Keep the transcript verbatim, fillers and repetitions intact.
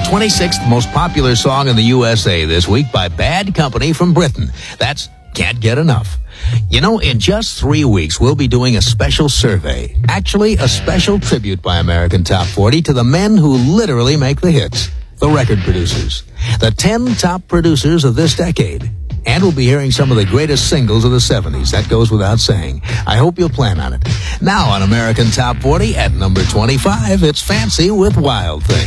twenty-sixth most popular song in the U S A this week by Bad Company from Britain. That's Can't Get Enough. You know, in just three weeks, we'll be doing a special survey. Actually, a special tribute by American Top forty to the men who literally make the hits, the record producers. The ten top producers of this decade. And we'll be hearing some of the greatest singles of the seventies. That goes without saying. I hope you'll plan on it. Now on American Top forty at number twenty-five, it's Fancy with Wild Thing.